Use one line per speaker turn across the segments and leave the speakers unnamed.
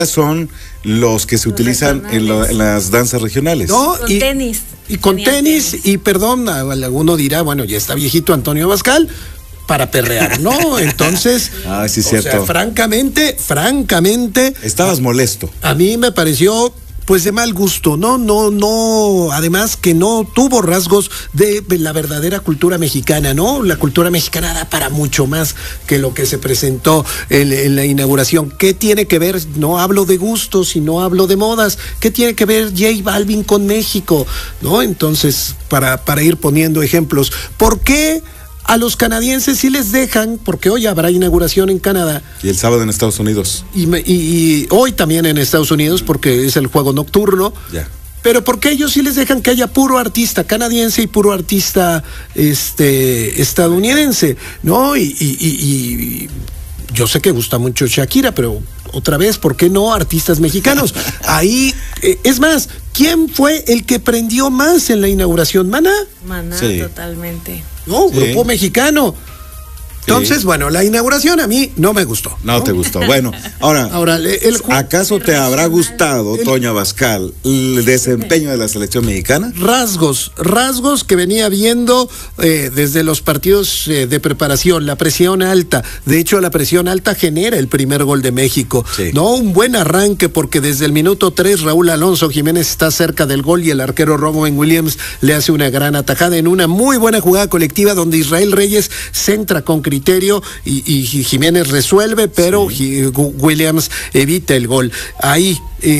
son los que se utilizan en las danzas regionales.
No,
con tenis.
Y con tenis, y perdón, alguno dirá, bueno, ya está viejito Antonio Abascal para perrear, ¿no? Entonces,
sí, cierto.
O sea, francamente,
estabas molesto.
A mí me pareció pues de mal gusto, no, además que no tuvo rasgos de la verdadera cultura mexicana, ¿no? La cultura mexicana da para mucho más que lo que se presentó en la inauguración. ¿Qué tiene que ver? No hablo de gustos y no hablo de modas. ¿Qué tiene que ver J Balvin con México? ¿No? Entonces, para ir poniendo ejemplos, ¿por qué a los canadienses sí les dejan, porque hoy habrá inauguración en Canadá?
Y el sábado en Estados Unidos.
Y hoy también en Estados Unidos, porque es el juego nocturno.
Ya.
Pero ¿por qué ellos sí les dejan que haya puro artista canadiense y puro artista estadounidense? ¿No? Y yo sé que gusta mucho Shakira, pero otra vez, ¿por qué no artistas mexicanos? Ahí, es más, ¿quién fue el que prendió más en la inauguración? ¿Maná?
Maná,
sí.
Totalmente.
No,
sí.
Grupo mexicano. Entonces, bueno, la inauguración a mí no me gustó.
No te gustó. Bueno, ahora ¿acaso te habrá gustado, Toño Abascal, el desempeño de la selección mexicana?
Rasgos que venía viendo desde los partidos de preparación, la presión alta. De hecho, la presión alta genera el primer gol de México.
Sí.
No, un buen arranque, porque desde el minuto 3 Raúl Alonso Jiménez está cerca del gol y el arquero Robin Williams le hace una gran atajada en una muy buena jugada colectiva donde Israel Reyes centra con criterio y Jiménez resuelve, pero sí, Williams evita el gol. Ahí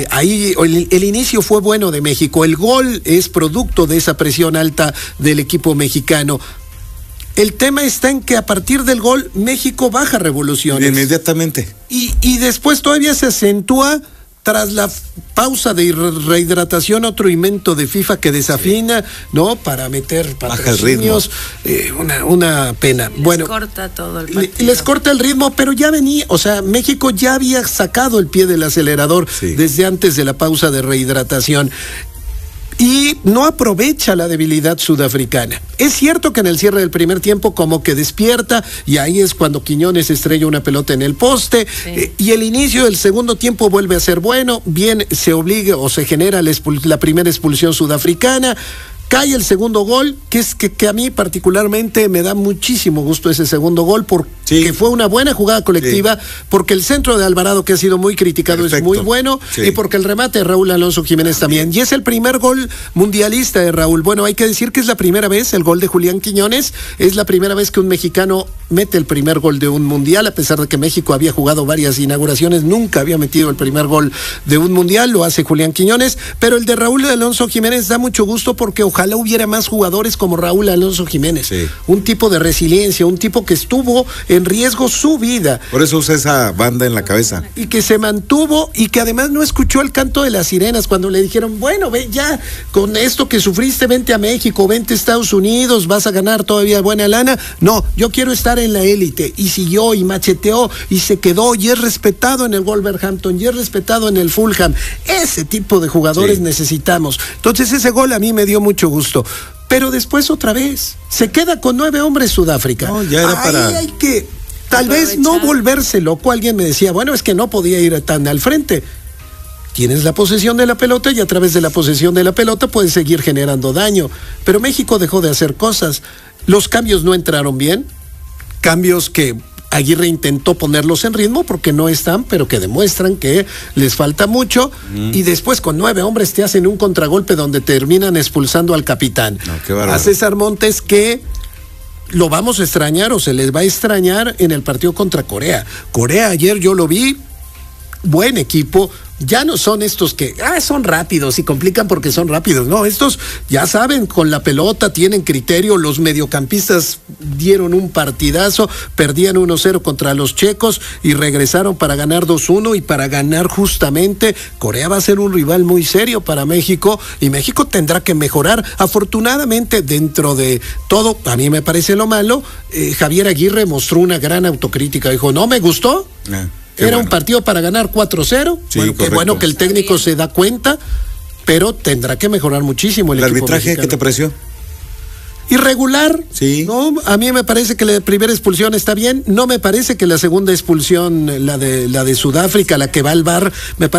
el inicio fue bueno de México. El gol es producto de esa presión alta del equipo mexicano. El tema está en que a partir del gol México baja revoluciones.
Inmediatamente.
Y después todavía se acentúa tras la pausa de rehidratación, otro invento de FIFA que desafina, ¿no? Para meter patrocinios, una pena.
Les corta todo el partido.
Les corta el ritmo, pero ya venía, o sea, México ya había sacado el pie del acelerador desde antes de la pausa de rehidratación. Y no aprovecha la debilidad sudafricana. Es cierto que en el cierre del primer tiempo como que despierta, y ahí es cuando Quiñones estrella una pelota en el poste, y el inicio del segundo tiempo vuelve a ser bueno, bien se obliga o se genera la primera expulsión sudafricana. Cae el segundo gol, que a mí particularmente me da muchísimo gusto ese segundo gol, porque fue una buena jugada colectiva, porque el centro de Alvarado, que ha sido muy criticado, es muy bueno, y porque el remate de Raúl Alonso Jiménez también. Y es el primer gol mundialista de Raúl. Bueno, hay que decir que es la primera vez, el gol de Julián Quiñones, es la primera vez que un mexicano mete el primer gol de un mundial, a pesar de que México había jugado varias inauguraciones, nunca había metido el primer gol de un mundial, lo hace Julián Quiñones, pero el de Raúl Alonso Jiménez da mucho gusto porque ojalá hubiera más jugadores como Raúl Alonso Jiménez, un tipo de resiliencia, un tipo que estuvo en riesgo su vida.
Por eso usa esa banda en la cabeza.
Y que se mantuvo y que además no escuchó el canto de las sirenas cuando le dijeron, bueno, ve ya, con esto que sufriste, vente a México, vente a Estados Unidos, vas a ganar todavía buena lana. No, yo quiero estar en la élite. Y siguió y macheteó y se quedó y es respetado en el Wolverhampton y es respetado en el Fulham. Ese tipo de jugadores necesitamos. Entonces ese gol a mí me dio mucho gusto. Pero después otra vez se queda con 9 hombres Sudáfrica.
No, ya era
ahí hay que tal vez no volverse loco. Alguien me decía, bueno, es que no podía ir tan al frente. Tienes la posesión de la pelota y a través de la posesión de la pelota puedes seguir generando daño. Pero México dejó de hacer cosas. Los cambios no entraron bien. Cambios que Aguirre intentó ponerlos en ritmo porque no están, pero que demuestran que les falta mucho. Y después con 9 hombres te hacen un contragolpe donde terminan expulsando al capitán. A César Montes, que lo vamos a extrañar o se les va a extrañar en el partido contra Corea. Corea ayer yo lo vi, buen equipo. Ya no son estos que son rápidos y complican porque son rápidos. No, estos ya saben, con la pelota tienen criterio. Los mediocampistas dieron un partidazo, perdían 1-0 contra los checos y regresaron para ganar 2-1 y para ganar justamente. Corea va a ser un rival muy serio para México y México tendrá que mejorar. Afortunadamente, dentro de todo, a mí me parece lo malo, Javier Aguirre mostró una gran autocrítica. Dijo, no me gustó. Era un partido para ganar 4-0. Bueno, qué bueno que el técnico se da cuenta, pero tendrá que mejorar muchísimo el equipo
arbitraje mexicano. ¿Qué te pareció?
Irregular.
Sí.
No, a mí me parece que la primera expulsión está bien. No me parece que la segunda expulsión, la de Sudáfrica, la que va al VAR, me parece